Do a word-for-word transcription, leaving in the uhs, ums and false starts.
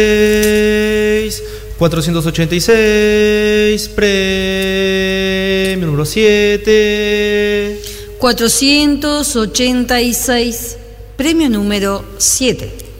cuatrocientos ochenta y seis, premio número siete. cuatrocientos ochenta y seis, premio número siete.